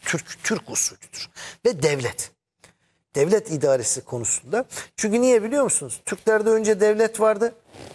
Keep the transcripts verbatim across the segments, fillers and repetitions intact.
Türk Türk usulüdür. Ve devlet. Devlet idaresi konusunda. Çünkü niye biliyor musunuz? Türklerde önce devlet vardı.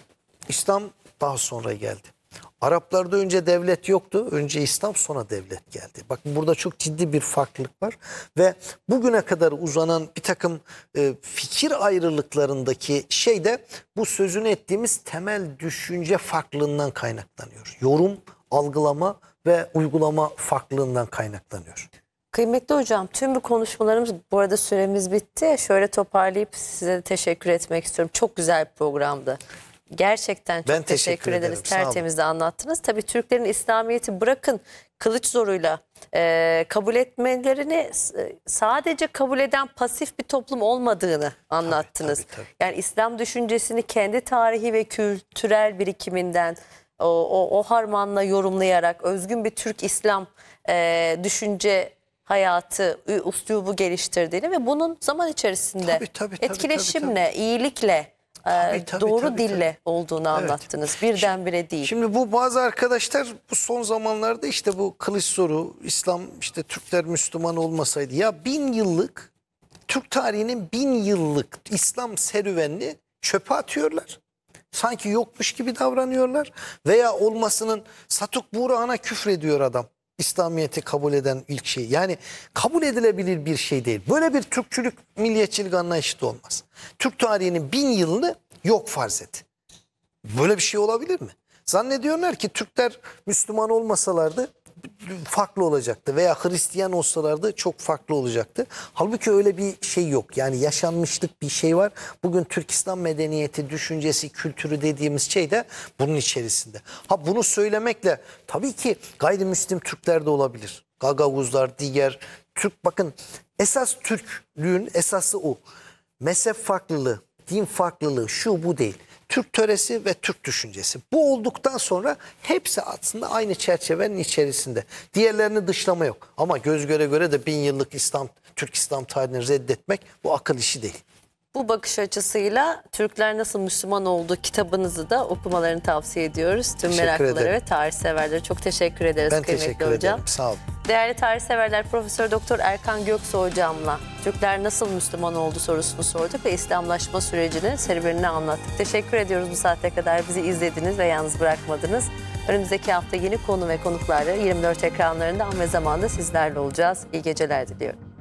İslam daha sonra geldi. Araplarda önce devlet yoktu. Önce İslam, sonra devlet geldi. Bakın burada çok ciddi bir farklılık var. Ve bugüne kadar uzanan bir takım e, fikir ayrılıklarındaki şey de bu sözünü ettiğimiz temel düşünce farklılığından kaynaklanıyor. Yorum, algılama ve uygulama farklılığından kaynaklanıyor. Kıymetli hocam, tüm bu konuşmalarımız, bu arada süremiz bitti. Şöyle toparlayıp size de teşekkür etmek istiyorum. Çok güzel bir programdı. Gerçekten çok Ben teşekkür, teşekkür ederiz. ederim. Sağ olun. Tertemiz de anlattınız. Tabii Türklerin İslamiyet'i bırakın kılıç zoruyla e, kabul etmelerini, sadece kabul eden pasif bir toplum olmadığını anlattınız. Tabii, tabii, tabii. Yani İslam düşüncesini kendi tarihi ve kültürel birikiminden o, o, o harmanla yorumlayarak özgün bir Türk İslam e, düşünce hayatı, üslubu geliştirdiğini ve bunun zaman içerisinde Tabii, tabii, tabii, etkileşimle, tabii, tabii. iyilikle, Tabii, tabii, doğru tabii, dille tabii. olduğunu Evet. anlattınız. Birdenbire değil. Şimdi bu bazı arkadaşlar bu son zamanlarda işte bu kılıç zoru, İslam, işte Türkler Müslüman olmasaydı. Ya bin yıllık, Türk tarihinin bin yıllık İslam serüvenini çöpe atıyorlar. Sanki yokmuş gibi davranıyorlar. Veya olmasının Satuk Buğrahan'a küfrediyor adam. İslamiyet'i kabul eden ilk şey. Yani kabul edilebilir bir şey değil. Böyle bir Türkçülük, milliyetçilik anlayışı da olmaz. Türk tarihinin bin yılını yok farz et. Böyle bir şey olabilir mi? Zannediyorlar ki Türkler Müslüman olmasalardı farklı olacaktı veya Hristiyan olsalardı çok farklı olacaktı. Halbuki öyle bir şey yok. Yani yaşanmışlık bir şey var. Bugün Türk İslam medeniyeti, düşüncesi, kültürü dediğimiz şey de bunun içerisinde. Ha bunu söylemekle tabii ki gayrimüslim Türkler de olabilir. Gagavuzlar, diğer Türk, bakın esas Türklüğün esası o. Mezhep farklılığı, din farklılığı, şu bu değil. Türk töresi ve Türk düşüncesi. Bu olduktan sonra hepsi aslında aynı çerçevenin içerisinde. Diğerlerini dışlama yok. Ama göz göre göre de bin yıllık İslam, Türk İslam tarihini reddetmek bu akıl işi değil. Bu bakış açısıyla Türkler Nasıl Müslüman Oldu kitabınızı da okumalarını tavsiye ediyoruz. Tüm Teşekkür meraklıları ederim. ve tarih severlere çok teşekkür ederiz Ben kıymetli teşekkür hocam. ederim. Sağ olun. Değerli tarihseverler, Profesör Doktor Erkan Göksu hocamla Türkler Nasıl Müslüman Oldu sorusunu sorduk ve İslamlaşma sürecini, serüvenini anlattık. Teşekkür ediyoruz bu saate kadar bizi izlediniz ve yalnız bırakmadınız. Önümüzdeki hafta yeni konu ve konuklarla yirmi dört ekranlarında an ve zamanda sizlerle olacağız. İyi geceler diliyorum.